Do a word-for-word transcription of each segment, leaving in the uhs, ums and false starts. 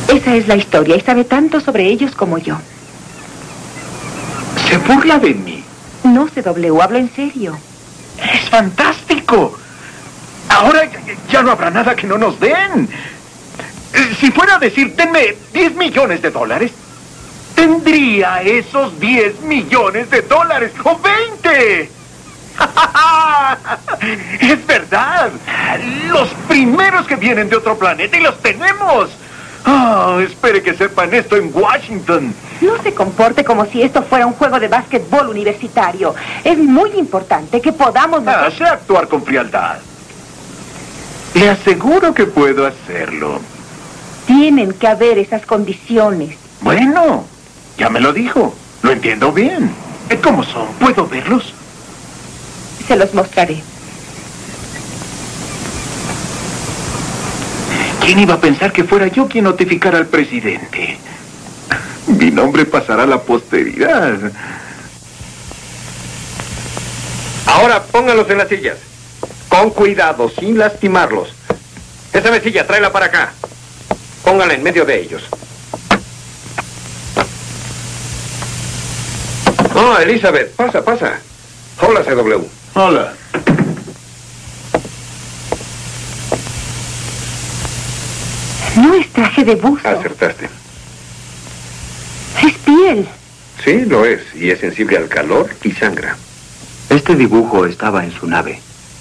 Esa es la historia y sabe tanto sobre ellos como yo. ¿Se burla de mí? No, C W, hablo en serio. ¡Es fantástico! Ahora ya no habrá nada que no nos den. Si fuera a decir, denme diez millones de dólares, tendría esos diez millones de dólares, o veinte. Es verdad. Los primeros que vienen de otro planeta y los tenemos. Oh, espere que sepan esto en Washington. No se comporte como si esto fuera un juego de básquetbol universitario. Es muy importante que podamos... Ah, sé actuar con frialdad. Le aseguro que puedo hacerlo. Tienen que haber esas condiciones. Bueno, ya me lo dijo. Lo entiendo bien. ¿Cómo son? ¿Puedo verlos? Se los mostraré. ¿Quién iba a pensar que fuera yo quien notificara al presidente? Mi nombre pasará a la posteridad. Ahora pónganlos en las sillas. Con cuidado, sin lastimarlos. Esa mesilla, tráela para acá. Póngala en medio de ellos. Oh, Elizabeth, pasa, pasa. Hola, C W. Hola. No es traje de buzo. Acertaste. Es piel. Sí, lo es. Y es sensible al calor y sangra. Este dibujo estaba en su nave.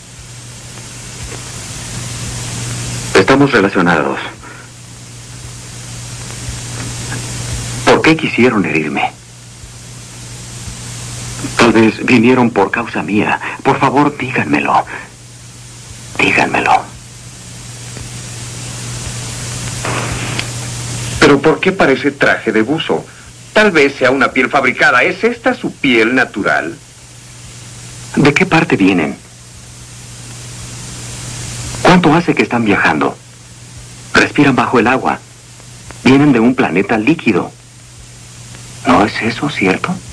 Estamos relacionados. ¿Por qué quisieron herirme? Tal vez vinieron por causa mía. Por favor, díganmelo. Díganmelo. ¿Pero por qué parece traje de buzo? Tal vez sea una piel fabricada. ¿Es esta su piel natural? ¿De qué parte vienen? ¿Cuánto hace que están viajando? Respiran bajo el agua. Vienen de un planeta líquido. ¿No es eso cierto?